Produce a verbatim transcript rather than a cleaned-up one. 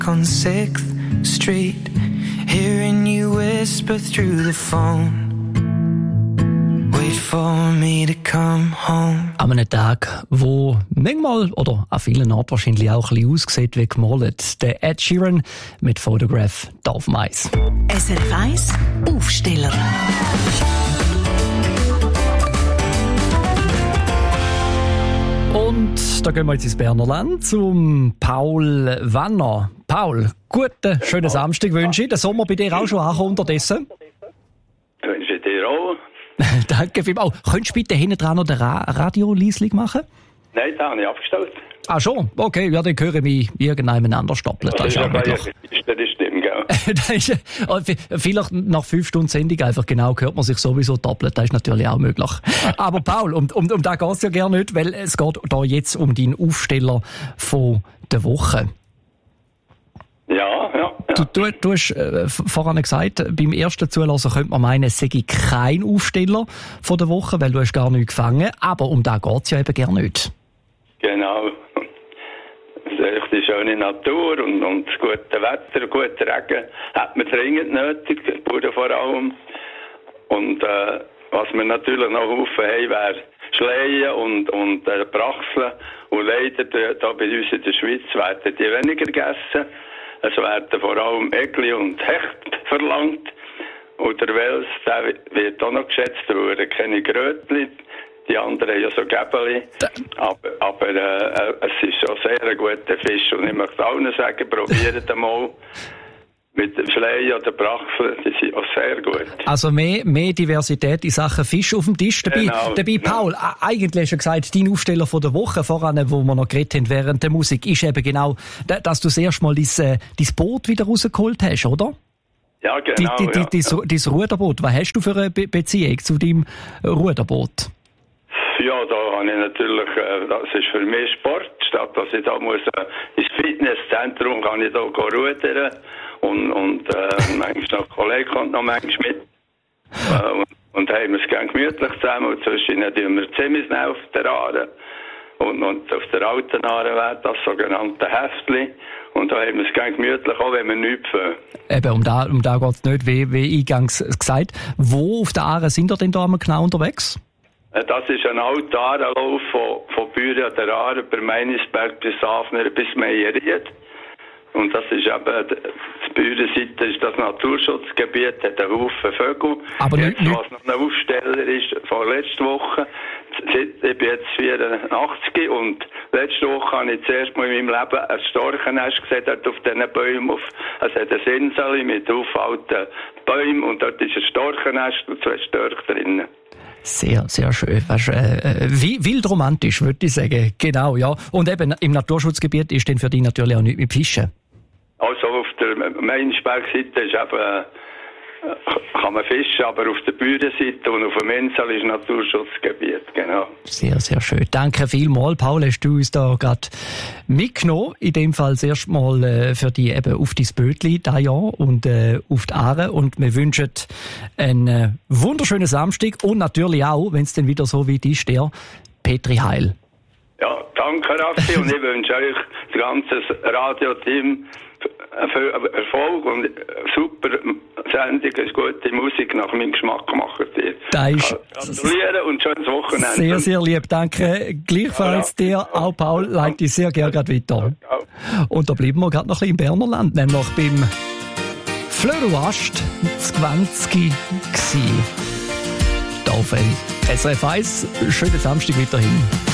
on sixth Street, hearing you whisper through the phone. Wait for me to come home. An einem Tag, wo manchmal oder an vielen Orten wahrscheinlich auch ein bisschen aussieht wie gemalt. Der Ed Sheeran mit Photograph da auf dem Eis. S R F eins Aufsteller. Und da gehen wir jetzt ins Berner Land zum Paul Wanner. Paul, guten, schönen Samstag wünsche ich. Der Sommer bei dir auch schon angekommen unterdessen? Wünsche ich dir auch. Danke vielmals. Oh, könntest du bitte hinten dran noch den Ra- Radio leislich machen? Nein, das habe ich abgestellt. Ah schon? Okay, ja, dann höre ich mich irgendjemand anders stoppeln. Das ist ja möglich. Das stimmt, gell? Das ist, also vielleicht nach fünf Stunden Sendung einfach genau hört man sich sowieso doppelt. Das ist natürlich auch möglich. Aber Paul, um, um, um da geht es ja gerne nicht, weil es geht da jetzt um deinen Aufsteller von der Woche. Ja, ja. ja. Du, du, du hast äh, vorhin gesagt, beim ersten Zulassen könnte man meinen, es sei kein Aufsteller von der Woche, weil du hast gar nichts gefangen. Aber um da geht es ja eben gar nicht. Genau. Es ist echt die schöne Natur und, und das gute Wetter, guter Regen hat man dringend nötig, die Bauern vor allem. Und äh, was wir natürlich noch Haufen haben, wäre Schleien und, und äh, Brachseln. Und leider, da bei uns in der Schweiz, werden die weniger gegessen. Es werden vor allem Egli und Hecht verlangt. Und der Wels, der wird auch noch geschätzt, weil er keine Grötli, die anderen haben ja so Gäbeli. Aber, aber äh, es ist schon sehr ein guter Fisch. Und ich möchte allen sagen, probiert ihn mal. Mit dem Schleien oder Brachseln, die sind auch sehr gut. Also mehr, mehr Diversität in Sachen Fisch auf dem Tisch. Dabei, Genau, dabei Paul, genau. Eigentlich hast du gesagt, dein Aufsteller von der Woche voran, wo wir noch geredet haben während der Musik, ist eben genau, dass du das erste Mal dein, äh, dein Boot wieder rausgeholt hast, oder? Ja, genau. Die, die, die, ja, dein, ja. dein Ruderboot. Was hast du für eine Be- Beziehung zu deinem Ruderboot? Ja, da habe ich natürlich, äh, das ist für mich Sport. Statt dass ich da muss äh, ins Fitnesszentrum kann ich da rudern. Und, und äh, manchmal noch ein Kollege kommt noch manchmal mit. Äh, und, und haben wir es gerne gemütlich zusammen. Und zwischen tun wir ziemlich schnell auf der Aare. Und, und auf der alten Aare wäre das sogenannte Heftli. Und da haben wir es gerne gemütlich, auch wenn wir nichts fangen. Eben, um da, um da geht es nicht, wie, wie eingangs gesagt. Wo auf der Aare sind ihr denn da genau unterwegs? Das ist ein alter Aarenlauf von, von Büren an der Aare über Meinisberg bis Hafner bis Meieried. Und das ist eben, die Bürenseite ist das Naturschutzgebiet, hat einen Haufen Vögel. Aber jetzt, nicht, was noch ein Aufsteller ist, von letzter Woche, ich bin jetzt vierundachtzig und letzte Woche habe ich zuerst mal in meinem Leben ein Storchennest gesehen, dort auf diesen Bäumen. Auf, es hat eine Insel mit aufalten Bäumen und dort ist ein Storchennest und zwei Störche drinnen. Sehr, sehr schön. Weißt, äh, wild romantisch, würde ich sagen. Genau, ja. Und eben im Naturschutzgebiet ist dann für dich natürlich auch nicht mit Fischen. Also auf der Meinisberg-Seite ist eben, äh, kann man fischen, aber auf der Bürenseite und auf dem Insel ist Naturschutzgebiet, genau. Sehr, sehr schön. Danke vielmals, Paul, hast du uns da gerade mitgenommen. In dem Fall das erste Mal äh, für dich eben auf dein Bötli dieses Jahr und äh, auf die Aare. Und wir wünschen einen äh, wunderschönen Samstag und natürlich auch, wenn es dann wieder so weit ist, der Petri Heil. Ja, danke Raffi und ich wünsche euch das ganze Radioteam viel Erfolg und super Sendung, gute Musik nach meinem Geschmack gemacht ihr. Gratulieren und schönes Wochenende. Sehr, sehr lieb, danke. Gleichfalls ja, dir, auch Paul, leite ich sehr gerne gerade weiter. Ja, ja. Und da bleiben wir gerade noch ein bisschen im Berner Land, nämlich beim Flöruast zwanzig gsi. Da auf S R F eins, schönen Samstag weiterhin.